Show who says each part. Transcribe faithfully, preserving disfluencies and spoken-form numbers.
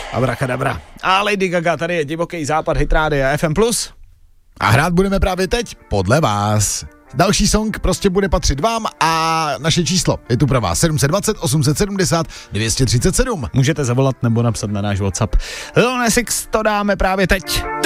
Speaker 1: Abracadabra. A Lady Gaga, tady je Divoký západ, Hit Radio F M plus.
Speaker 2: A hrát budeme právě teď podle vás. Další song prostě bude patřit vám a naše číslo je tu pro vás sedm set dvacet, osm set sedmdesát, dvě stě třicet sedm.
Speaker 1: Můžete zavolat nebo napsat na náš WhatsApp. Lil Nas X to dáme právě teď.